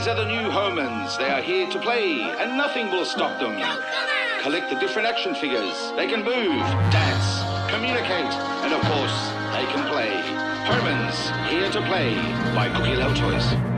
These are the new Homans. They are here to play, and nothing will stop them. Collect the different action figures. They can move, dance, communicate, and of course, they can play. Homans, here to play by Cookie Love Toys.